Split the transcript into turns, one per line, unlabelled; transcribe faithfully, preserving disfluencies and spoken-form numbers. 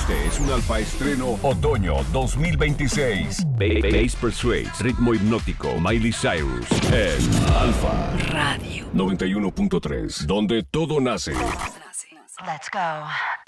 Este es un alfa estreno otoño dos mil veintiséis. Bass Persuades, ritmo hipnótico, Miley Cyrus. En Alfa
Radio
noventa y uno punto tres, donde todo nace.
Let's go.